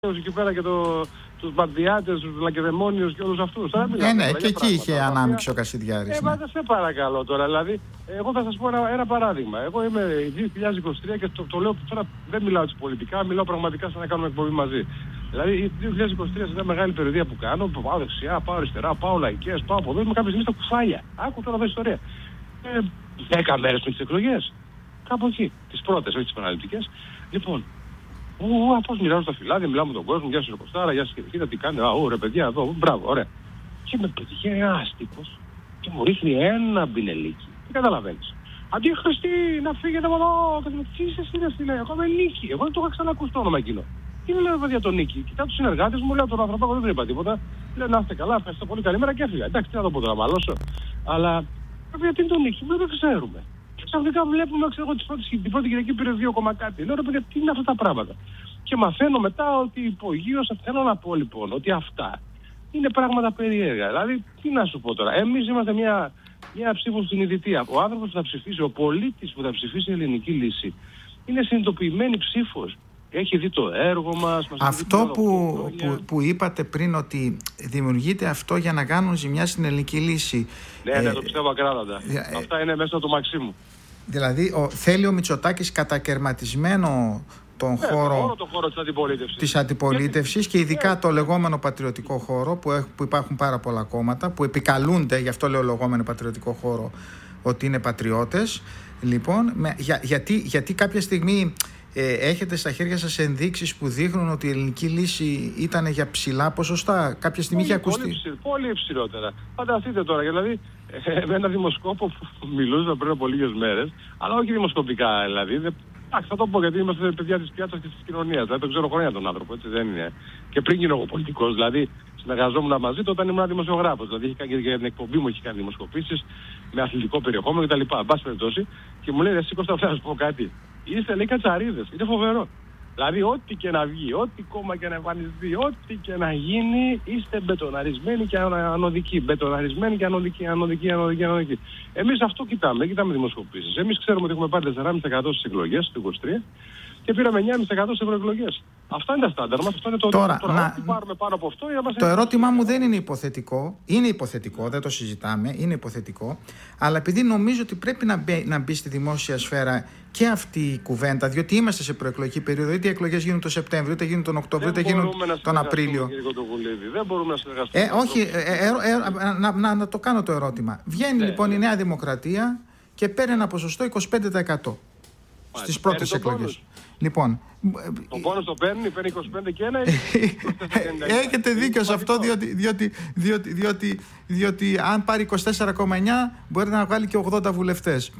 εκεί πέρα και τους μπαρδιάτες, τους λακεδαιμόνιους και όλους αυτούς. Ναι, και εκεί είχε ανάμειξη ο Κασιδιάρης. Σε παρακαλώ τώρα, δηλαδή, εγώ θα σας πω ένα παράδειγμα. Εγώ είμαι 2023 και το λέω τώρα, δεν μιλάω πολιτικά, μιλάω πραγματικά σαν να κάνουμε εκπομπή μαζί. Δηλαδή, 2023 σε μια μεγάλη περιοδία που κάνω, πάω δεξιά, πάω αριστερά, πάω λαϊκές, πάω από εδώ, είμαι κάποια στιγμή στα κουφάλια. Άκου τώρα εδώ ιστορία. 10 μέρες πριν τις εκλογές. Κάπου εκεί. Τις πρώτες, όχι τις παραληπτικές. Λοιπόν, αυτός μοιράζω τα φυλάδια, μιλάω με τον κόσμο, γεια σας Κωστάρα, γεια σας κύριε, τι κάνετε, ρε παιδιά εδώ, μπράβο, ωραία. Και με πετυχαίνει ένας τύπος και μου ρίχνει ένα μπινελίκι. Τι καταλαβαίνεις. Αντί Χριστί, να φύγετε από εδώ, τι είσαι εσύ, δεν λέει, εγώ είμαι Νίκη, εγώ δεν το είχα ξανακούσει το όνομα εκείνο. Τι λέω παιδιά τον Νίκη, κοιτάω τους συνεργάτες μου, λέω τον άνθρωπο, εγώ δεν είπα τίποτα. Λέω να είστε καλά, ευχαριστώ πολύ, καλή μέρα και έφυγα. Εντάξει, τι να το πω τώρα, μαλώσω. Αλλά γιατί είναι τον Νίκη, δεν ξέρουμε. Ξαφνικά βλέπουμε, την πρώτη Κυριακή πήρε 2, κάτι. Λέω ρε παιδιά, τι είναι αυτά τα πράγματα. Και μαθαίνω μετά ότι υπογείωσα, θέλω να πω λοιπόν, ότι αυτά είναι πράγματα περίεργα. Δηλαδή, τι να σου πω τώρα, εμείς είμαστε μια ψήφος συνειδητή. Ο άνθρωπος που θα ψηφίσει, ο πολίτης που θα ψηφίσει η ελληνική λύση, είναι συνειδητοποιημένη ψήφος. Έχει δει το έργο μας. Αυτό που είπατε πριν, ότι δημιουργείται αυτό για να κάνουν ζημιά στην ελληνική λύση. Ναι, το πιστεύω ακράδαντα. Αυτά είναι μέσα του Μαξίμου. Δηλαδή θέλει ο Μητσοτάκης κατακερματισμένο τον χώρο της αντιπολίτευσης και ειδικά το λεγόμενο πατριωτικό χώρο που υπάρχουν πάρα πολλά κόμματα που επικαλούνται, γι' αυτό λέω λεγόμενο πατριωτικό χώρο, ότι είναι πατριώτες. Λοιπόν, γιατί κάποια στιγμή έχετε στα χέρια σας ενδείξεις που δείχνουν ότι η ελληνική λύση ήταν για ψηλά ποσοστά. Κάποια στιγμή είχε ακουστεί. Πολύ υψηλότερα. Φανταστείτε τώρα, δηλαδή, με ένα δημοσκόπο που μιλούσα πριν από λίγες μέρες, αλλά όχι δημοσκοπικά δηλαδή. Εντάξει, θα το πω γιατί είμαστε παιδιά της πιάτσας και της κοινωνίας. Δηλαδή, τον ξέρω χρόνια τον άνθρωπο, έτσι δεν είναι. Και πριν γίνω εγώ πολιτικός, δηλαδή, συνεργαζόμουν μαζί του όταν ήμουν δημοσιογράφος. Δηλαδή, είχε κάνει για την εκπομπή μου, είχε κάνει δημοσκοπήσεις με αθλητικό περιεχόμενο κτλ. Εν πάση περιπτώσει, και μου λέει, εσύ Κώστα, θα σου πω κάτι. Είστε λέει κατσαρίδες. Είναι φοβερό. Δηλαδή, ό,τι και να βγει, ό,τι κόμμα και να εμφανιστεί, ό,τι και να γίνει, είστε μπετοναρισμένοι και ανωδικοί. Μπετοναρισμένοι και ανωδικοί. Εμείς αυτό κοιτάμε δημοσκοπήσεις. Εμείς ξέρουμε ότι έχουμε πάρει 4,5% στις εκλογές του 2023 και πήραμε 9,5% στις ευρωεκλογές. Αυτά είναι τα στάνταρ μας. Αυτό είναι Τώρα, ό,τι πάρουμε πάνω από αυτό. Το ερώτημά μου δεν είναι υποθετικό. Είναι υποθετικό, δεν το συζητάμε. Είναι υποθετικό. Αλλά επειδή νομίζω ότι πρέπει να μπει στη δημόσια σφαίρα και αυτή η κουβέντα, διότι είμαστε σε προεκλογική περίοδο, είτε οι εκλογές γίνουν τον Σεπτέμβριο, είτε γίνουν τον Οκτώβριο, είτε γίνουν τον Απρίλιο. Δεν μπορούμε να συνεργαστούμε. Όχι, να το κάνω το ερώτημα. Βγαίνει λοιπόν η Νέα Δημοκρατία και παίρνει ένα ποσοστό 25% στις πρώτες εκλογές. Λοιπόν, τον πόνος το παίρνει 25 και 1 ή 24,99. Έχετε δίκιο σε αυτό, διότι αν πάρει 24,9 μπορεί να βγάλει και 80 βουλευτές.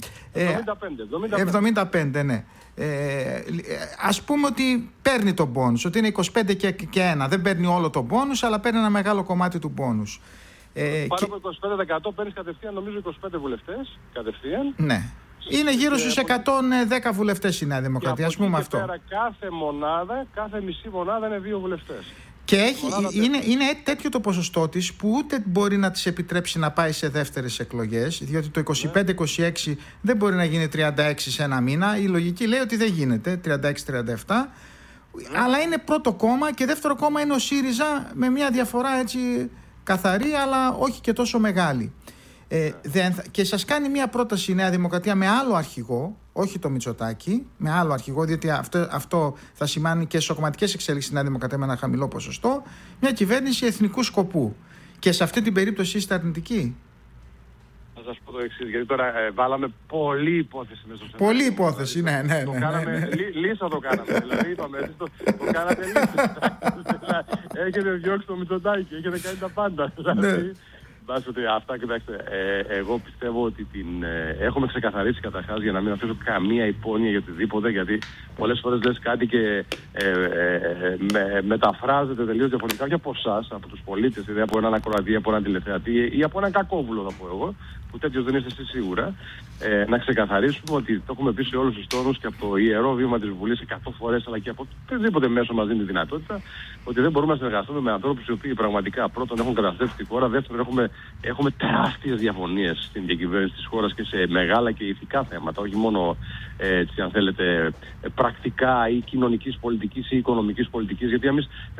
75, ναι. Ας πούμε ότι παίρνει τον πόνους, ότι είναι 25 και 1. Δεν παίρνει όλο τον πόνους, αλλά παίρνει ένα μεγάλο κομμάτι του πόνους. Πάνω από 25% παίρνεις κατευθείαν, νομίζω 25 βουλευτές, κατευθείαν. Ναι. Είναι γύρω στους 110 βουλευτές η Νέα Δημοκρατία, ας πούμε αυτό. Πέρα, κάθε μισή μονάδα είναι 2 βουλευτές. Και είναι τέτοιο το ποσοστό της που ούτε μπορεί να της επιτρέψει να πάει σε δεύτερες εκλογές, διότι το 25-26 δεν μπορεί να γίνει 36 σε ένα μήνα. Η λογική λέει ότι δεν γίνεται 36-37. Αλλά είναι πρώτο κόμμα και δεύτερο κόμμα είναι ο ΣΥΡΙΖΑ με μια διαφορά έτσι καθαρή, αλλά όχι και τόσο μεγάλη. Και σας κάνει μια πρόταση η Νέα Δημοκρατία με άλλο αρχηγό, όχι το Μητσοτάκη, με άλλο αρχηγό, διότι αυτό θα σημαίνει και στις κομματικές εξέλιξεις στη Νέα Δημοκρατία με ένα χαμηλό ποσοστό, μια κυβέρνηση εθνικού σκοπού. Και σε αυτή την περίπτωση είστε αρνητικοί. Θα σας πω το εξής, γιατί τώρα βάλαμε πολλή υπόθεση μέσα στο Πολλή υπόθεση, ναι. Λύσα το κάναμε, δηλαδή είπαμε, εσείς το κάνατε λύσα. Έχετε διώξει το Μητσοτάκη, έχετε κάνει τα πάντα. Ότι αυτά, κοιτάξτε, εγώ πιστεύω ότι έχουμε ξεκαθαρίσει καταρχάς για να μην αφήσω καμία υπόνοια για οτιδήποτε, γιατί πολλές φορές λες κάτι και μεταφράζεται τελείως διαφορετικά, όχι από εσάς, από τους πολίτες, δηλαδή από έναν ακροατή, από έναν τηλεθεατή ή από έναν κακόβουλο, θα πω εγώ, που τέτοιος δεν είστε εσείς σίγουρα. Να ξεκαθαρίσουμε ότι το έχουμε πει σε όλους τους τόνους και από το ιερό βήμα της Βουλής 100 φορές, αλλά και από οποιοδήποτε μέσο μας δίνει τη δυνατότητα, ότι δεν μπορούμε να συνεργαστούμε με ανθρώπους οι οποίοι πραγματικά πρώτον έχουν καταστρέψει τη χώρα, δεύτερον έχουμε έχουμε τεράστιες διαφωνίες στην διακυβέρνηση της χώρας και σε μεγάλα και ηθικά θέματα, όχι μόνο αν θέλετε, πρακτικά ή κοινωνικής πολιτικής ή οικονομικής πολιτικής. Γιατί εμείς